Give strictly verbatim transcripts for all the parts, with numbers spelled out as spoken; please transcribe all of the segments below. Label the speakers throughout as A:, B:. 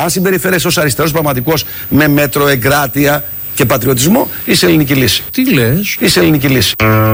A: Αν συμπεριφέρεσαι ως αριστερός πραγματικός με μέτρο, εγκράτεια και πατριωτισμό, είσαι ελληνική λύση.
B: Τι λες?
A: Είσαι ελληνική λύση.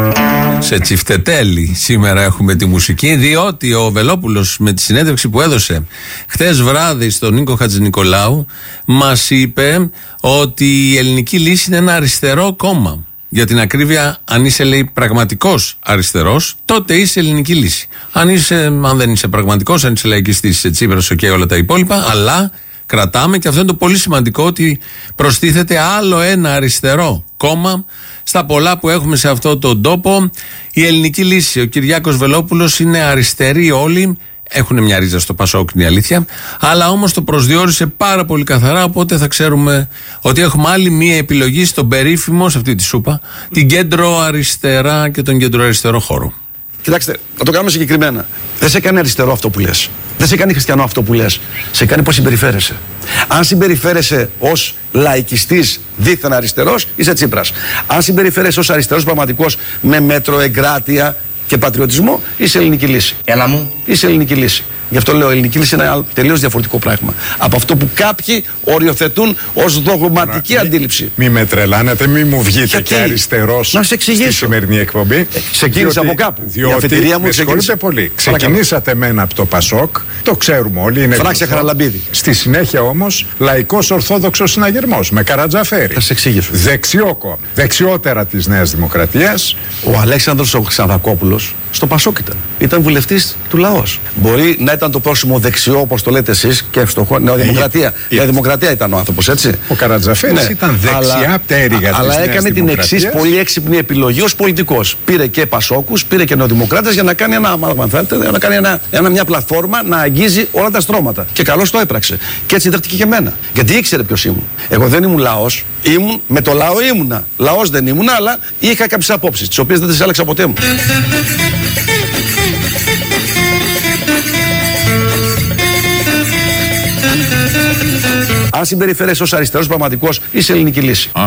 C: Σε τσιφτετέλη σήμερα έχουμε τη μουσική, διότι ο Βελόπουλος με τη συνέντευξη που έδωσε χθες βράδυ στον Νίκο Χατζηνικολάου μας είπε ότι η ελληνική λύση είναι ένα αριστερό κόμμα. Για την ακρίβεια, αν είσαι, λέει, πραγματικός αριστερός, τότε είσαι ελληνική λύση. Αν, είσαι, αν δεν είσαι πραγματικός, αν είσαι λαϊκιστής, είσαι Τσίπρας και όλα τα υπόλοιπα, αλλά κρατάμε, και αυτό είναι το πολύ σημαντικό, ότι προστίθεται άλλο ένα αριστερό κόμμα στα πολλά που έχουμε σε αυτόν τον τόπο. Η ελληνική λύση. Ο Κυριάκος Βελόπουλος είναι αριστεροί όλοι. Έχουν μια ρίζα στο Πασόκ, είναι η αλήθεια. Αλλά όμως το προσδιορίσε πάρα πολύ καθαρά. Οπότε θα ξέρουμε ότι έχουμε άλλη μια επιλογή στον περίφημο, σε αυτή τη σούπα, την κέντρο αριστερά και τον κέντρο αριστερό χώρο.
A: Κοιτάξτε, να το κάνουμε συγκεκριμένα. Δεν σε κάνει αριστερό αυτό που λες. Δεν σε κάνει χριστιανό αυτό που λες. Σε κάνει πώς συμπεριφέρεσαι. Αν συμπεριφέρεσαι ως λαϊκιστής δίθεν αριστερός, είσαι Τσίπρας. Αν συμπεριφέρεσαι ως αριστερός πραγματικός με μέτρο, εγκράτεια και πατριωτισμό, είσαι ελληνική λύση.
D: Έλα μου.
A: Είσαι ελληνική λύση. Γι' αυτό λέω, ελληνική λύση είναι ένα τελείως διαφορετικό πράγμα από αυτό που κάποιοι οριοθετούν ως δογματική
E: Μη,
A: αντίληψη.
E: Μη με τρελάνετε, μη μου βγείτε
A: Γιατί?
E: και αριστερός
A: να σε εξηγήσω.
E: στη σημερινή εκπομπή.
A: Ε, ξεκίνησα από κάπου.
E: Διότι,
A: η αφετηρία μου ξεκίνησε
E: πολύ. Ξεκινήσατε μένα από το Πασόκ, το ξέρουμε όλοι. Είναι
A: Φράξε Χαραλαμπίδη.
E: Στη συνέχεια όμως, λαϊκός ορθόδοξος συναγερμός με Καρατζαφέρη.
A: Θα σε εξηγήσω.
E: Δεξιό κόμμα. Δεξιότερα της Νέας Δημοκρατίας.
A: Ο Αλέξανδρος ο Ξανθακόπουλος στο Πασόκ ήταν. Ήταν βουλευτής του Λαός. Μπορεί να ήταν το πρόσημο δεξιό, όπως το λέτε εσείς, και εύστοχο. Νέα Δημοκρατία. Η Νέα Δημοκρατία ήταν ο άνθρωπος, έτσι.
E: Ο Καρατζαφέρης, ναι, ήταν δεξιά πτέρυγα της
A: Αλλά
E: Νέας
A: έκανε την εξής πολύ έξυπνη επιλογή ως πολιτικός. Πήρε και Πασόκους, πήρε και Νεοδημοκράτες για να κάνει, ένα, αν θέλετε, να κάνει ένα, ένα, μια πλατφόρμα να αγγίζει όλα τα στρώματα. Και καλώς το έπραξε. Και έτσι δέχτηκε και εμένα. Γιατί ήξερε ποιος ήμουν. Εγώ δεν ήμουν λαός. Ήμουν, με το λαό ήμουνα. Λαός δεν ήμουνα, αλλά είχα κάποιες απόψεις, τις οποίες δεν τις άλλαξα ποτέ μου. Αν συμπεριφέρεσαι ως αριστερός πραγματικός, είσαι ελληνική λύση.
C: Α.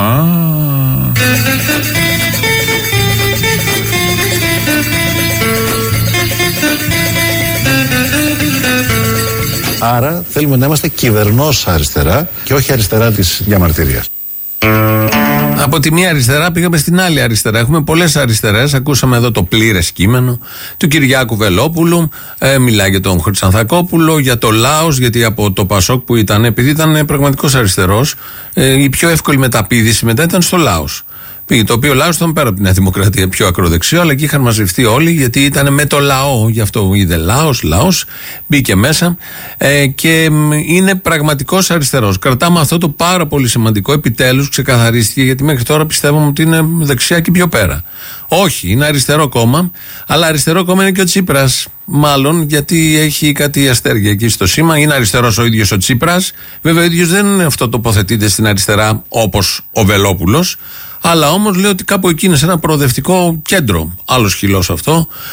B: Άρα θέλουμε να είμαστε κυβερνός αριστερά και όχι αριστερά της διαμαρτυρίας.
C: Από τη μία αριστερά πήγαμε στην άλλη αριστερά. Έχουμε πολλές αριστερές. Ακούσαμε εδώ το πλήρες κείμενο του Κυριάκου Βελόπουλου. Ε, μιλάει για τον Χριστανθακόπουλο, για το Λάος, γιατί από το Πασόκ που ήταν, επειδή ήταν πραγματικός αριστερός, ε, η πιο εύκολη μεταπήδηση μετά ήταν στο Λάος. Πήγε, το οποίο Λάος ήταν πέρα από τη Νέα Δημοκρατία, πιο ακροδεξιό, αλλά εκεί είχαν μαζευτεί όλοι, γιατί ήταν με το λαό. Γι' αυτό είδε Λάος, Λάος, μπήκε μέσα ε, και είναι πραγματικός αριστερός. Κρατάμε αυτό το πάρα πολύ σημαντικό, επιτέλους ξεκαθαρίστηκε, γιατί μέχρι τώρα πιστεύαμε ότι είναι δεξιά και πιο πέρα. Όχι, είναι αριστερό κόμμα, αλλά αριστερό κόμμα είναι και ο Τσίπρας. Μάλλον γιατί έχει κάτι αστέρια εκεί στο σήμα. Είναι αριστερός ο ίδιος ο Τσίπρας. Βέβαια, ο ίδιος δεν αυτοτοποθετείται στην αριστερά όπως ο Βελόπουλος. Αλλά όμως λέει ότι κάπου εκεί είναι σε ένα προοδευτικό κέντρο. Άλλος χυλός αυτό.